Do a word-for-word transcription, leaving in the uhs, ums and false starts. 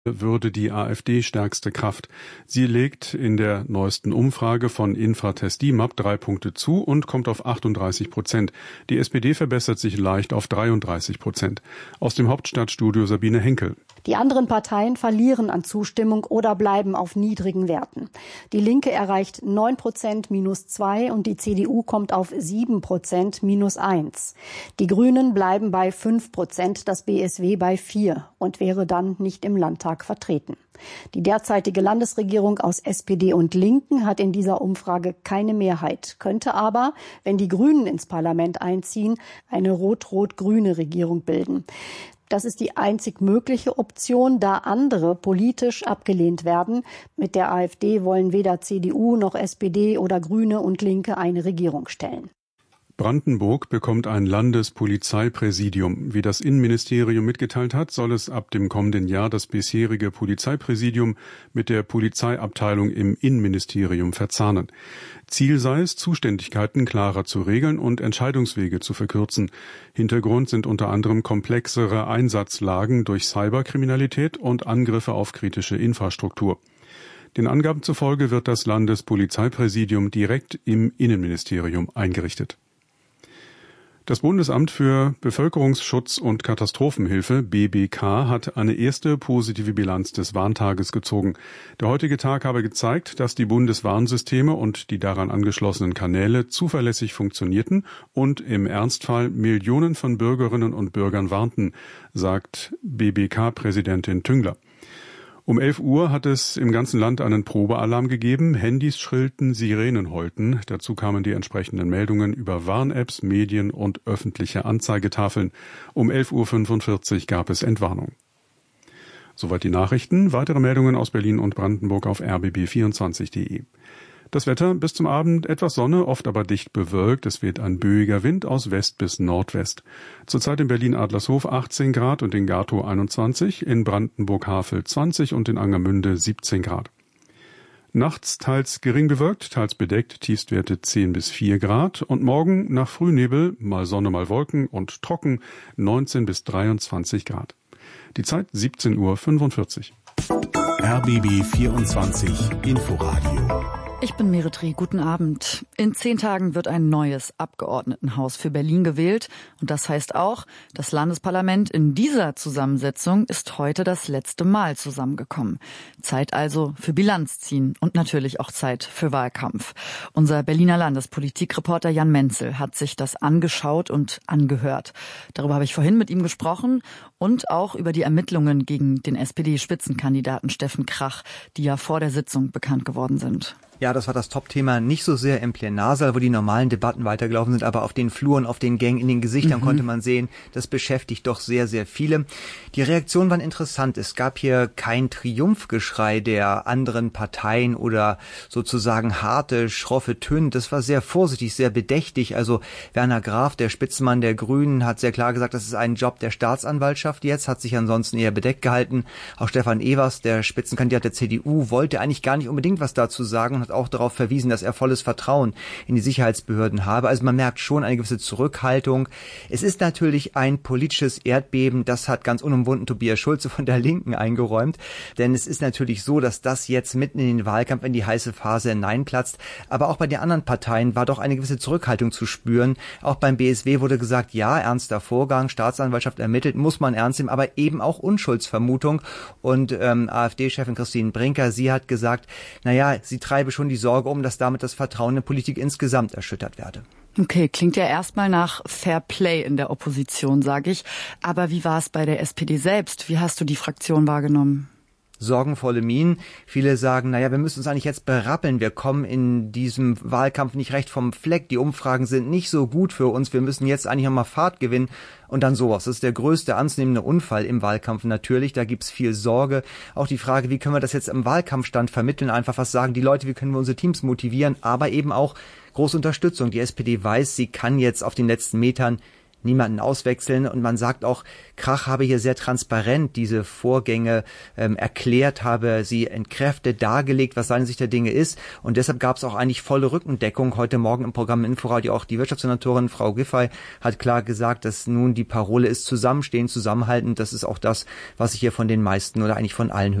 würde die AfD stärkste Kraft. Sie legt in der neuesten Umfrage von Infratest D I M A P drei Punkte zu und kommt auf achtunddreißig Prozent. Die S P D verbessert sich leicht auf dreiunddreißig Prozent. Aus dem Hauptstadtstudio Sabine Henkel. Die anderen Parteien verlieren an Zustimmung oder bleiben auf niedrigen Werten. Die Linke erreicht neun Prozent minus zwei und die C D U kommt auf sieben Prozent minus eins. Die Grünen bleiben bei fünf Prozent, das B S W bei vier und wäre dann nicht im Landtag vertreten. Die derzeitige Landesregierung aus S P D und Linken hat in dieser Umfrage keine Mehrheit, könnte aber, wenn die Grünen ins Parlament einziehen, eine rot-rot-grüne Regierung bilden. Das ist die einzig mögliche Option, da andere politisch abgelehnt werden. Mit der AfD wollen weder C D U noch S P D oder Grüne und Linke eine Regierung stellen. Brandenburg bekommt ein Landespolizeipräsidium. Wie das Innenministerium mitgeteilt hat, soll es ab dem kommenden Jahr das bisherige Polizeipräsidium mit der Polizeiabteilung im Innenministerium verzahnen. Ziel sei es, Zuständigkeiten klarer zu regeln und Entscheidungswege zu verkürzen. Hintergrund sind unter anderem komplexere Einsatzlagen durch Cyberkriminalität und Angriffe auf kritische Infrastruktur. Den Angaben zufolge wird das Landespolizeipräsidium direkt im Innenministerium eingerichtet. Das Bundesamt für Bevölkerungsschutz und Katastrophenhilfe, B B K, hat eine erste positive Bilanz des Warntages gezogen. Der heutige Tag habe gezeigt, dass die Bundeswarnsysteme und die daran angeschlossenen Kanäle zuverlässig funktionierten und im Ernstfall Millionen von Bürgerinnen und Bürgern warnten, sagt B B K-Präsidentin Tüngler. Um elf Uhr hat es im ganzen Land einen Probealarm gegeben. Handys schrillten, Sirenen heulten. Dazu kamen die entsprechenden Meldungen über Warn-Apps, Medien und öffentliche Anzeigetafeln. Um elf Uhr fünfundvierzig gab es Entwarnung. Soweit die Nachrichten. Weitere Meldungen aus Berlin und Brandenburg auf r b b vierundzwanzig punkt de. Das Wetter bis zum Abend etwas Sonne, oft aber dicht bewölkt. Es weht ein böiger Wind aus West bis Nordwest. Zurzeit in Berlin-Adlershof achtzehn Grad und in Gatow einundzwanzig, in Brandenburg-Havel zwanzig und in Angermünde siebzehn Grad. Nachts teils gering bewölkt, teils bedeckt, Tiefstwerte zehn bis vier Grad. Und morgen nach Frühnebel, mal Sonne, mal Wolken und trocken, neunzehn bis dreiundzwanzig Grad. Die Zeit siebzehn Uhr fünfundvierzig. R B B vierundzwanzig Inforadio. Ich bin Meretri, guten Abend. In zehn Tagen wird ein neues Abgeordnetenhaus für Berlin gewählt. Und das heißt auch, das Landesparlament in dieser Zusammensetzung ist heute das letzte Mal zusammengekommen. Zeit also für Bilanz ziehen und natürlich auch Zeit für Wahlkampf. Unser Berliner Landespolitikreporter Jan Menzel hat sich das angeschaut und angehört. Darüber habe ich vorhin mit ihm gesprochen und auch über die Ermittlungen gegen den S P D-Spitzenkandidaten Steffen Krach, die ja vor der Sitzung bekannt geworden sind. Ja, das war das Top-Thema, nicht so sehr im Plenarsaal, wo die normalen Debatten weitergelaufen sind, aber auf den Fluren, auf den Gängen, in den Gesichtern mhm. konnte man sehen, das beschäftigt doch sehr, sehr viele. Die Reaktionen waren interessant. Es gab hier kein Triumphgeschrei der anderen Parteien oder sozusagen harte, schroffe Töne. Das war sehr vorsichtig, sehr bedächtig. Also Werner Graf, der Spitzenmann der Grünen, hat sehr klar gesagt, das ist ein Job der Staatsanwaltschaft jetzt, hat sich ansonsten eher bedeckt gehalten. Auch Stefan Evers, der Spitzenkandidat der C D U, wollte eigentlich gar nicht unbedingt was dazu sagen und hat auch darauf verwiesen, dass er volles Vertrauen in die Sicherheitsbehörden habe. Also man merkt schon eine gewisse Zurückhaltung. Es ist natürlich ein politisches Erdbeben, das hat ganz unumwunden Tobias Schulze von der Linken eingeräumt, denn es ist natürlich so, dass das jetzt mitten in den Wahlkampf, in die heiße Phase hineinplatzt, aber auch bei den anderen Parteien war doch eine gewisse Zurückhaltung zu spüren. Auch beim B S W wurde gesagt, ja, ernster Vorgang, Staatsanwaltschaft ermittelt, muss man ernst nehmen, aber eben auch Unschuldsvermutung. Und ähm, AfD-Chefin Christine Brinker, sie hat gesagt, naja, sie treibe schon die Sorge um, dass damit das Vertrauen in die Politik insgesamt erschüttert werde. Okay, klingt ja erstmal nach Fair Play in der Opposition, sage ich. Aber wie war es bei der S P D selbst? Wie hast du die Fraktion wahrgenommen? Sorgenvolle Minen. Viele sagen, naja, wir müssen uns eigentlich jetzt berappeln. Wir kommen in diesem Wahlkampf nicht recht vom Fleck. Die Umfragen sind nicht so gut für uns. Wir müssen jetzt eigentlich nochmal Fahrt gewinnen. Und dann sowas. Das ist der größte anzunehmende Unfall im Wahlkampf natürlich. Da gibt's viel Sorge. Auch die Frage, wie können wir das jetzt im Wahlkampfstand vermitteln? Einfach was sagen die Leute, wie können wir unsere Teams motivieren? Aber eben auch große Unterstützung. Die S P D weiß, sie kann jetzt auf den letzten Metern niemanden auswechseln. Und man sagt auch, Krach habe hier sehr transparent diese Vorgänge ähm, erklärt, habe sie entkräftet, dargelegt, was seine Sicht der Dinge ist. Und deshalb gab es auch eigentlich volle Rückendeckung. Heute Morgen im Programm Inforadio auch die Wirtschaftssenatorin Frau Giffey hat klar gesagt, dass nun die Parole ist zusammenstehen, zusammenhalten. Das ist auch das, was ich hier von den meisten oder eigentlich von allen höre.